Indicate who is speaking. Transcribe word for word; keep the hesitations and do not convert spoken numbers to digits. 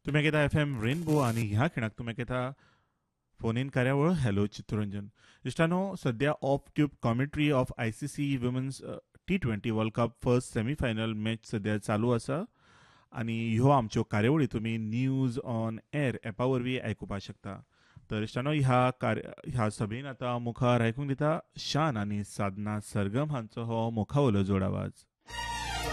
Speaker 1: तुम्ही घेता F M rainbow आणि ह्या खिणाक तुम्ही घेता फोन इन कार्यावळ हॅलो चित्तरंजन. इश्टानो, सध्या of tube commentary of I C C women's T twenty world cup first semifinal match सध्या चालू आसा आणि ह्यो आमच्यो कार्यावळी तुम्ही न्यूज ऑन एअर ॲपा वरवीं आयकुपाक शकता. तर इश्टानो, ह्या कार्य ह्या सभेन आता मुखार आयकूंक दिता शान आणि साधना सरगम हांचो हो मुखावलो जोड आवाज.